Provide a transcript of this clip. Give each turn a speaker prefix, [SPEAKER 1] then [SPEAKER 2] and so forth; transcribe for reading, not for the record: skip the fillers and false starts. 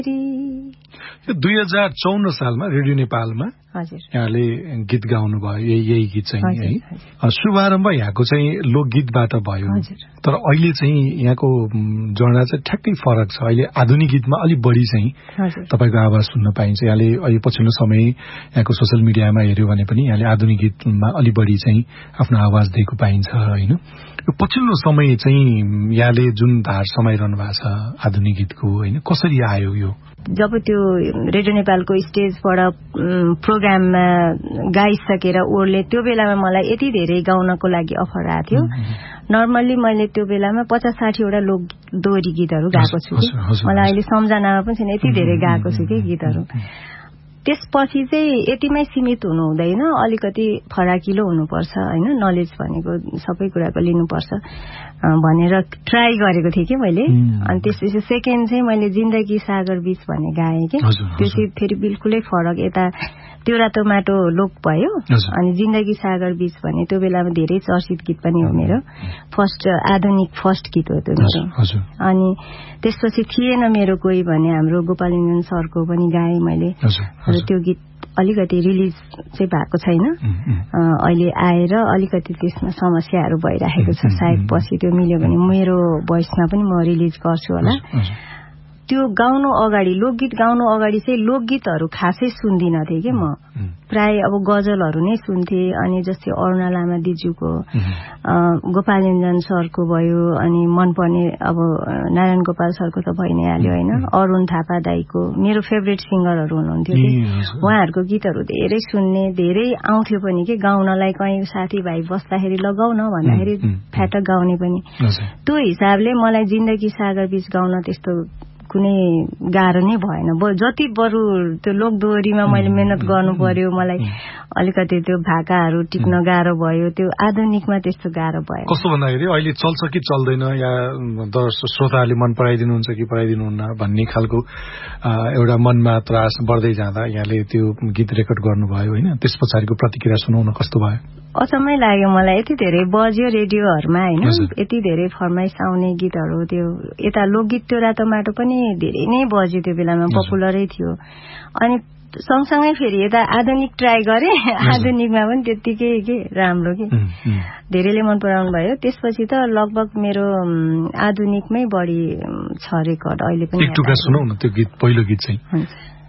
[SPEAKER 1] 2054 सालमा रेडियो नेपालमा यहाँले गीत गाउनु भयो, यही गीत चाहिँ है। शुभारम्भ यहाँको चाहिँ लोकगीतबाट भयो, तर अहिले चाहिँ यहाँको जर्ना चाहिँ ठ्याक्कै फरक छ। अहिले आधुनिक गीतमा अलिक बढी चाहिँ तपाईको आवाज सुन्न पाइन्छ। यहाँले अहिले पछिल्लो समय यहाँको सोशल मिडियामा हेर्यो भने पनि यहाँले आधुनिक गीतमा अलि बढी चाहिँ आफ्नो आवाज दिएको पाइन्छ हैन। यो पछिल्लो समय चाहिँ यहाँले जुन धार समाइरहनु भएको छ आधुनिक गीतको हैन, कसरी आयो यो?
[SPEAKER 2] जब त्यो रेडियो नेपालको स्टेजबाट प्रोग्राममा गाइसकेर ओर्ले त्यो बेलामा मलाई यति धेरै गाउनको लागि अफर आएको थियो। नर्मल्ली मैले त्यो बेलामा 50-60 वटा लोक दोहोरी गीतहरू गाएको छु कि, मलाई अहिले सम्झनामा पनि छैन, यति धेरै गाएको छु कि गीतहरू। त्यसपछि चाहिँ यतिमै सीमित हुनु हुँदैन, अलिकति फराकिलो हुनुपर्छ हैन, नलेज भनेको सबै कुराको लिनुपर्छ भनेर ट्राई गरेको थिएँ कि मैले। अनि त्यसपछि सेकेन्ड चाहिँ मैले जिन्दगी सागर बीच भन्ने गाएँ कि, त्यो चाहिँ फेरि बिल्कुलै फरक, यता त्यो रातो माटो लोक भयो। अनि जिन्दगी सागर बीच भन्ने त्यो बेलामा धेरै चर्चित गीत पनि हो मेरो, फर्स्ट आधुनिक फर्स्ट गीत हो त्यो मेरो। अनि त्यसपछि थिएन मेरो कोही भने हाम्रो गोपाल इन्जन सरको पनि गाएँ मैले, र त्यो गीत अलिकति रिलिज चाहिँ भएको छैन। अहिले आएर अलिकति त्यसमा समस्याहरू भइराखेको छ, सायद पछि त्यो मिल्यो भने मेरो भोइसमा पनि म रिलिज गर्छु होला। त्यो गाउनु अगाडि, लोकगीत गाउनु अगाडि चाहिँ लोकगीतहरू खासै सुन्दिनँ थिएँ कि म, प्राय अब गजलहरू नै सुन्थेँ। अनि जस्तै अरुणा लामा दिजूको, गोपाल इन्जन सरको भयो, अनि मनपर्ने अब नारायण गोपाल सरको त भइ नै हाल्यो होइन, अरुण थापा दाईको मेरो फेभरेट सिङ्गरहरू हुनुहुन्थ्यो कि, उहाँहरूको गीतहरू धेरै सुन्ने, धेरै आउँथ्यो पनि कि गाउनलाई। कहीँ साथीभाइ बस्दाखेरि लगाउन भन्दाखेरि फ्याटक गाउने पनि। त्यो हिसाबले मलाई जिन्दगी सागर बीच गाउन त्यस्तो कुनै गाह्रो नै भएन। जति बरु त्यो लोक दोहोरीमा मैले मेहनत गर्नु पर्यो, मलाई अलिकति त्यो भाकाहरू टिप्न गाह्रो भयो, त्यो आधुनिकमा त्यस्तो गाह्रो भयो।
[SPEAKER 1] कस्तो भन्दाखेरि अहिले चल्छ कि चल्दैन, या श्रोताहरूले मन पराइदिनुहुन्छ कि पराइदिनुहुन्न भन्ने खालको एउटा मनमा त्रास बढ्दै जाँदा यहाँले त्यो गीत रेकर्ड गर्नुभयो होइन, त्यस पछाडिको प्रतिक्रिया सुनाउन कस्तो भयो?
[SPEAKER 2] अचम्मै लाग्यो मलाई, यति धेरै बज्यो रेडियोहरूमा होइन, यति धेरै फरमाइस आउने गीतहरू। त्यो यता लोकगीत त्यो रातो माटो पनि धेरै नै बज्यो त्यो बेलामा, पपुलरै थियो। अनि सँगसँगै फेरि यता आधुनिक ट्राई गरेँ, आधुनिकमा पनि त्यत्तिकै के राम्रो कि, धेरैले मन पराउनु भयो। त्यसपछि त लगभग मेरो आधुनिकमै बढी छ रेकर्ड अहिले पनि।
[SPEAKER 1] एक टुक्रा सुनाउ न त्यो गीत, पहिलो गीत चाहिँ।